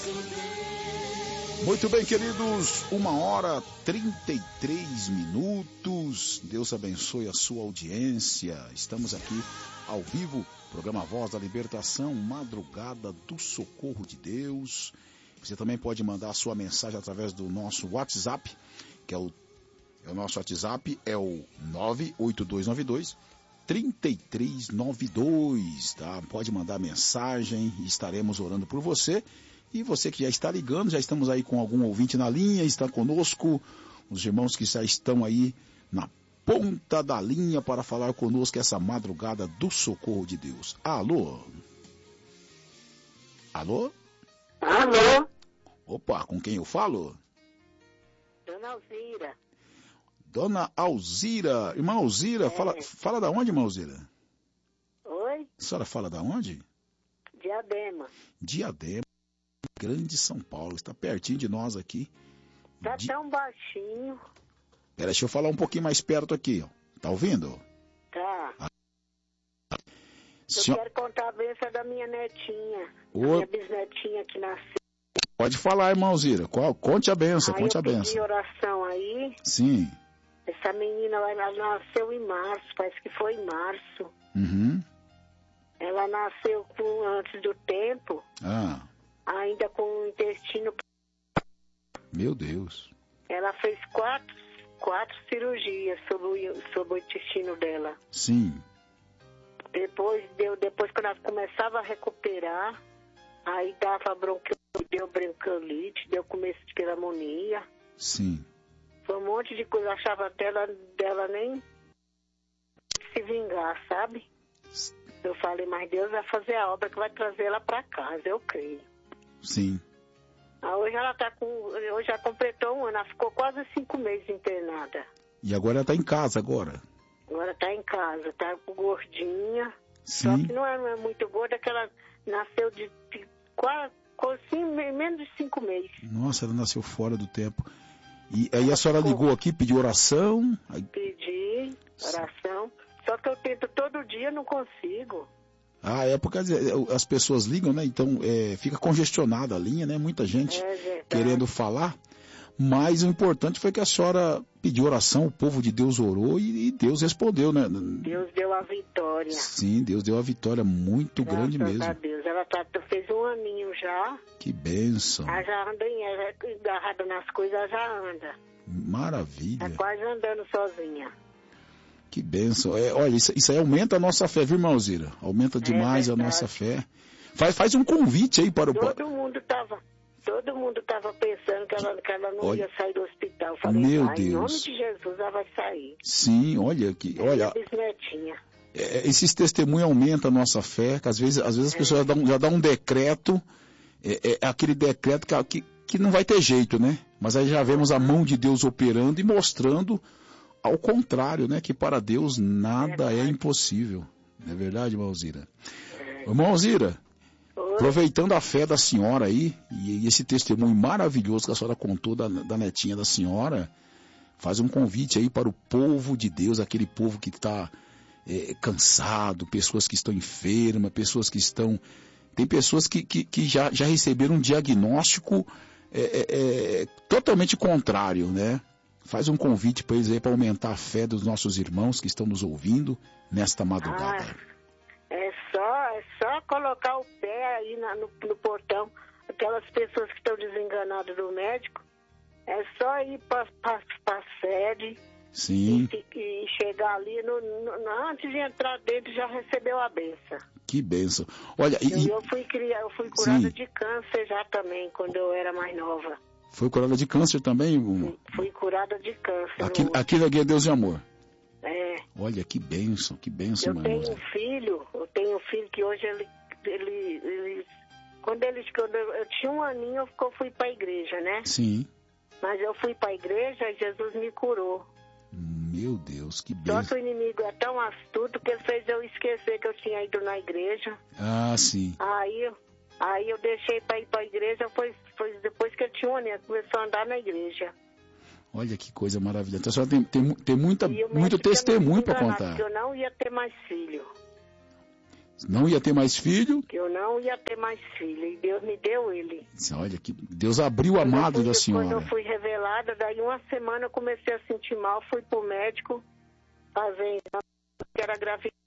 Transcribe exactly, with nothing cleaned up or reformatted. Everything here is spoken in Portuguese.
Muito bem, queridos, uma hora trinta e três minutos. Deus abençoe a sua audiência. Estamos aqui ao vivo, programa Voz da Libertação, Madrugada do Socorro de Deus. Você também pode mandar a sua mensagem através do nosso WhatsApp, que é o, é o nosso WhatsApp, é o nove oito dois nove dois, três três nove dois, tá? Pode mandar mensagem e estaremos orando por você. E você que já está ligando, já estamos aí com algum ouvinte na linha, está conosco, os irmãos que já estão aí na ponta da linha para falar conosco essa madrugada do socorro de Deus. Alô? Alô? Alô? Opa, com quem eu falo? Dona Alzira. Dona Alzira. Irmã Alzira, é. fala, fala da onde, irmã Alzira? Oi? A senhora fala da onde? Diadema. Diadema. Grande São Paulo, está pertinho de nós aqui. Tá de... tão baixinho. Pera, deixa eu falar um pouquinho mais perto aqui, ó. Tá ouvindo? Tá. Ah. Eu Senhor... quero contar a bênção da minha netinha. O... A minha bisnetinha que nasceu. Pode falar, irmã Alzira. Qual... Conte a bênção, aí conte a bênção. Eu bênção. pedi oração aí. Sim. Essa menina, ela nasceu em março, parece que foi em março. Uhum. Ela nasceu com, antes do tempo. Ah. Ainda com o intestino. Meu Deus. Ela fez quatro, quatro cirurgias sobre o, sobre o intestino dela. Sim. Depois, deu, depois quando ela começava a recuperar, aí dava bronquiolite, deu bronquiolite, deu começo de pneumonia. Sim. Foi um monte de coisa, achava dela, dela nem se vingar, sabe? Eu falei, mas Deus vai fazer a obra que vai trazer ela para casa, eu creio. Sim. Ah, hoje ela tá com. Hoje já completou um ano, ela ficou quase cinco meses internada. E agora ela tá em casa agora? Agora tá em casa, tá gordinha. Sim. Só que não é, não é muito gorda, que ela nasceu de, de quase, quase menos de cinco meses. Nossa, ela nasceu fora do tempo. E aí ela a senhora ficou... ligou aqui, pediu oração? Aí... Pedi oração. Só que eu tento todo dia, não consigo. Ah, é porque as pessoas ligam, né? Então é, fica congestionada a linha, né? Muita gente é querendo falar. Mas o importante foi que a senhora pediu oração, o povo de Deus orou e, e Deus respondeu, né? Deus deu a vitória. Sim, Deus deu a vitória muito Graças grande mesmo. a Deus. Ela tá, fez um aninho já. Que bênção. Ela já anda em, ela é agarrada nas coisas, ela já anda. Maravilha. Tá quase andando sozinha. Que bênção. É, olha, isso, isso aí aumenta a nossa fé, viu, irmã Alzira? Aumenta demais é a nossa fé. Faz, faz um convite aí para o... Todo mundo estava todo mundo tava pensando que ela, que ela não olha, ia sair do hospital. Eu falei, meu ah, Deus. em nome de Jesus ela vai sair. Sim, olha que... É olha, minha bisnetinha. É, esses testemunhos aumentam a nossa fé, que às vezes, às vezes as é. pessoas já dão, já dão um decreto, é, é aquele decreto que, que, que não vai ter jeito, né? Mas aí já vemos a mão de Deus operando e mostrando... Ao contrário, né? Que para Deus nada é, é impossível. Não é verdade, irmã Alzira? É. Irmã Alzira, aproveitando a fé da senhora aí, e esse testemunho maravilhoso que a senhora contou da, da netinha da senhora, faz um convite aí para o povo de Deus, aquele povo que está é, cansado, pessoas que estão enfermas, pessoas que estão... Tem pessoas que, que, que já, já receberam um diagnóstico é, é, é, totalmente contrário, né? Faz um convite para eles aí para aumentar a fé dos nossos irmãos que estão nos ouvindo nesta madrugada. Ah, é só, é só colocar o pé aí na, no, no portão. Aquelas pessoas que estão desenganadas do médico, é só ir para a sede. Sim. E, e chegar ali, no, no, antes de entrar dentro, já recebeu a benção. Que benção. Olha, e, eu, eu, fui, eu fui curada sim. de câncer já também, quando eu era mais nova. Foi curada de câncer também? Fui, fui curada de câncer. Aqui, aqui na Guia Deus de Amor. É. Olha, que bênção, que bênção, Eu tenho um filho, eu tenho um filho que hoje ele, ele, ele quando ele, quando eu, eu tinha um aninho, eu fui para a igreja, né? Sim. Mas eu fui para a igreja e Jesus me curou. Meu Deus, que bênção. Só que o inimigo é tão astuto que ele fez eu esquecer que eu tinha ido na igreja. Ah, sim. Aí... Aí eu deixei para ir para a igreja, foi, foi depois que eu tinha um ano, começou a andar na igreja. Olha que coisa maravilhosa. Então a senhora tem, tem, tem muita, muito testemunho para contar. Que eu não ia ter mais filho. Não ia ter mais filho? Que eu não ia ter mais filho. E Deus me deu ele. Olha, que Deus abriu a madre da senhora. Quando eu fui revelada, daí uma semana eu comecei a sentir mal, fui pro médico fazer exame, que era gravidez.